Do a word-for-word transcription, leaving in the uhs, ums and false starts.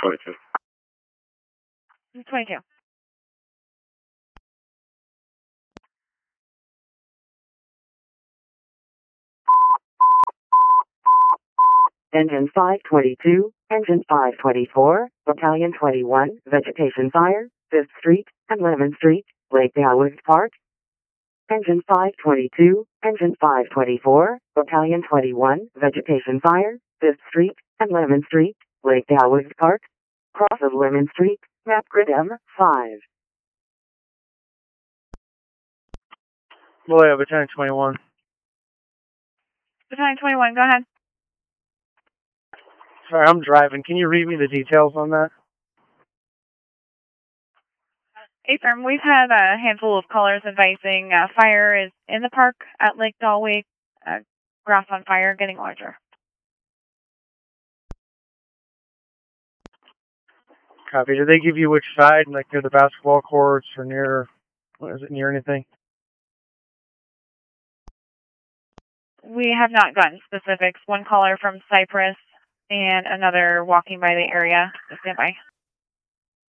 twenty-two. twenty-two. Engine five twenty-two, Engine five twenty-four, Battalion twenty-one, Vegetation Fire, fifth Street and Lemon Street, Lake Dowwood Park. Engine five twenty-two, Engine five twenty-four, Battalion twenty-one, Vegetation Fire, fifth Street and Lemon Street, Lake Dowwood Park. Cross of Lemon Street, map grid M five. Malaya, Battalion twenty-one. Battalion twenty-one, go ahead. Sorry, I'm driving. Can you read me the details on that? A-firm, we've had a handful of callers advising uh, fire is in the park at Lake Dowwood, uh, grass on fire, getting larger. Copy. Did they give you which side, like near the basketball courts or near, what is it, near anything? We have not gotten specifics. One caller from Cypress and another walking by the area. Stand by.